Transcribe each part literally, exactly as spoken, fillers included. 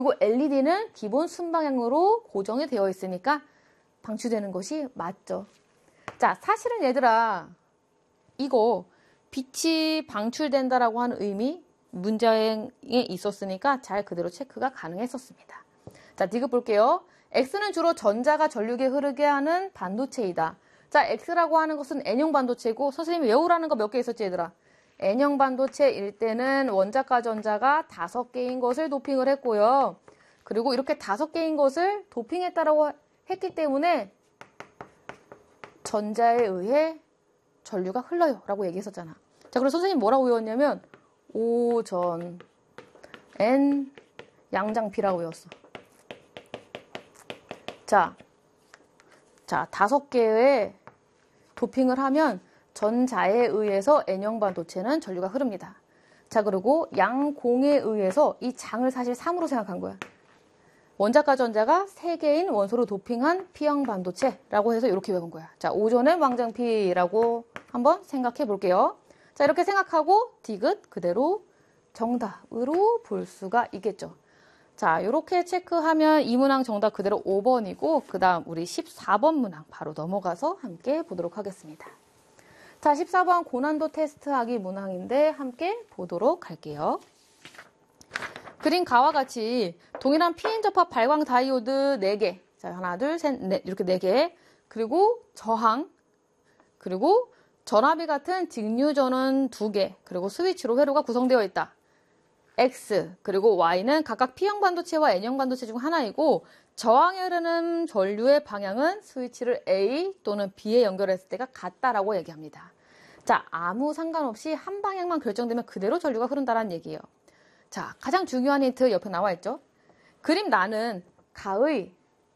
그리고 엘이디는 기본 순방향으로 고정이 되어 있으니까 방출되는 것이 맞죠. 자, 사실은 얘들아, 이거 빛이 방출된다라고 하는 의미 문장에 있었으니까 잘 그대로 체크가 가능했었습니다. 자, 디귿 볼게요. X는 주로 전자가 전류에 흐르게 하는 반도체이다. 자, X라고 하는 것은 N형 반도체고, 선생님이 외우라는 거 몇 개 있었지, 얘들아? N형 반도체일 때는 원자과 전자가 다섯 개인 것을 도핑을 했고요. 그리고 이렇게 다섯 개인 것을 도핑했다라고 했기 때문에 전자에 의해 전류가 흘러요 라고 얘기했었잖아. 자, 그래서 선생님 뭐라고 외웠냐면 오전 N 양장 B라고 외웠어. 자, 자 다섯 개의 도핑을 하면 전자에 의해서 N형 반도체는 전류가 흐릅니다. 자, 그리고 양공에 의해서 이 장을 사실 삼으로 생각한 거야. 원자과 전자가 세 개인 원소로 도핑한 P형 반도체라고 해서 이렇게 외운 거야. 자, 오존은 왕장 P라고 한번 생각해 볼게요. 자, 이렇게 생각하고 디귿 그대로 정답으로 볼 수가 있겠죠. 자, 이렇게 체크하면 이 문항 정답 그대로 오 번이고 그 다음 우리 십사 번 문항 바로 넘어가서 함께 보도록 하겠습니다. 자, 십사 번 고난도 테스트하기 문항인데 함께 보도록 할게요. 그림가와 같이 동일한 피인 접합 발광 다이오드 네 개. 자, 하나, 둘, 셋, 넷. 이렇게 네 개. 그리고 저항. 그리고 전압이 같은 직류 전원 두 개. 그리고 스위치로 회로가 구성되어 있다. X. 그리고 Y는 각각 P형 반도체와 N형 반도체 중 하나이고 저항에 흐르는 전류의 방향은 스위치를 A 또는 B에 연결했을 때가 같다라고 얘기합니다. 자, 아무 상관없이 한 방향만 결정되면 그대로 전류가 흐른다는 얘기예요. 자, 가장 중요한 힌트 옆에 나와 있죠. 그림 나는 가의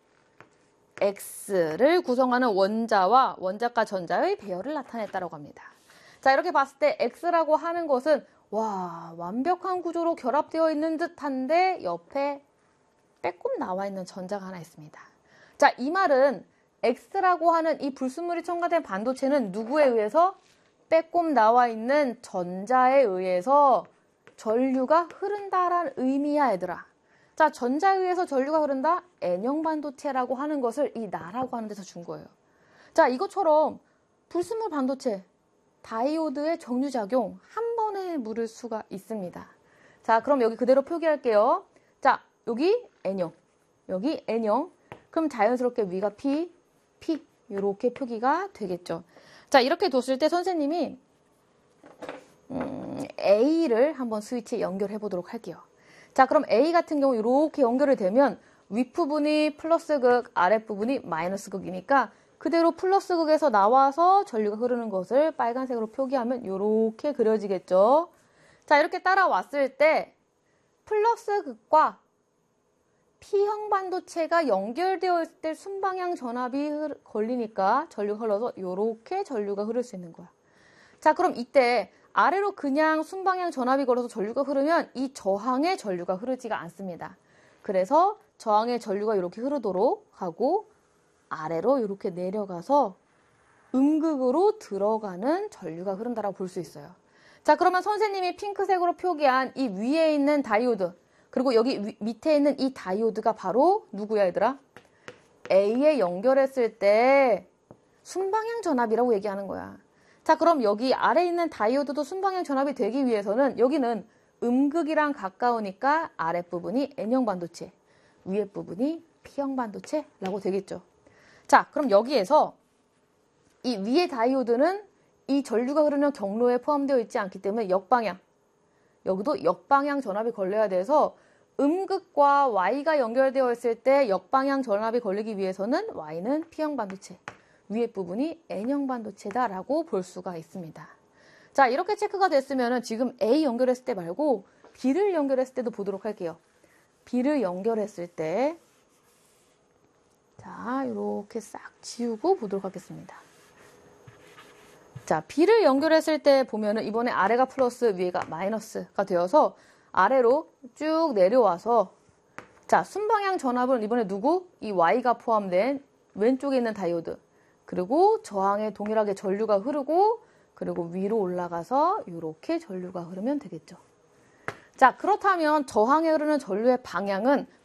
X를 구성하는 원자와 원자과 전자의 배열을 나타냈다고 합니다. 자, 이렇게 봤을 때 X라고 하는 것은 와, 완벽한 구조로 결합되어 있는 듯한데 옆에 빼꼼 나와 있는 전자가 하나 있습니다. 자, 이 말은 X라고 하는 이 불순물이 첨가된 반도체는 누구에 의해서? 빼꼼 나와 있는 전자에 의해서 전류가 흐른다라는 의미야, 얘들아. 자, 전자에 의해서 전류가 흐른다? N형 반도체라고 하는 것을 이 나라고 하는 데서 준 거예요. 자, 이것처럼 불순물 반도체, 다이오드의 정류작용 한 번에 물을 수가 있습니다. 자, 그럼 여기 그대로 표기할게요. 자, 여기 N형, 여기 N형. 그럼 자연스럽게 위가 P, P 이렇게 표기가 되겠죠. 자, 이렇게 뒀을 때 선생님이 음, A를 한번 스위치에 연결해 보도록 할게요. 자, 그럼 A 같은 경우 이렇게 연결이 되면 윗부분이 플러스 극, 아랫부분이 마이너스 극이니까 그대로 플러스 극에서 나와서 전류가 흐르는 것을 빨간색으로 표기하면 이렇게 그려지겠죠. 자, 이렇게 따라왔을 때 플러스 극과 P형 반도체가 연결되어 있을 때 순방향 전압이 걸리니까 전류가 흘러서 이렇게 전류가 흐를 수 있는 거야. 자, 그럼 이때 아래로 그냥 순방향 전압이 걸어서 전류가 흐르면 이 저항의 전류가 흐르지가 않습니다. 그래서 저항의 전류가 이렇게 흐르도록 하고 아래로 이렇게 내려가서 음극으로 들어가는 전류가 흐른다라고 볼 수 있어요. 자, 그러면 선생님이 핑크색으로 표기한 이 위에 있는 다이오드 그리고 여기 위, 밑에 있는 이 다이오드가 바로 누구야, 얘들아? A에 연결했을 때 순방향 전압이라고 얘기하는 거야. 자, 그럼 여기 아래에 있는 다이오드도 순방향 전압이 되기 위해서는 여기는 음극이랑 가까우니까 아랫부분이 N형 반도체, 위에 부분이 P형 반도체라고 되겠죠. 자, 그럼 여기에서 이 위의 다이오드는 이 전류가 흐르는 경로에 포함되어 있지 않기 때문에 역방향, 여기도 역방향 전압이 걸려야 돼서 음극과 Y가 연결되어 있을 때 역방향 전압이 걸리기 위해서는 Y는 P형 반도체, 위에 부분이 N형 반도체다라고 볼 수가 있습니다. 자, 이렇게 체크가 됐으면 지금 A 연결했을 때 말고 B를 연결했을 때도 보도록 할게요. B를 연결했을 때 자, 이렇게 싹 지우고 보도록 하겠습니다. 자, B를 연결했을 때 보면은 이번에 아래가 플러스 위에가 마이너스가 되어서 아래로 쭉 내려와서 자, 순방향 전압은 이번에 누구? 이 Y가 포함된 왼쪽에 있는 다이오드 그리고 저항에 동일하게 전류가 흐르고 그리고 위로 올라가서 이렇게 전류가 흐르면 되겠죠. 자, 그렇다면 저항에 흐르는 전류의 방향은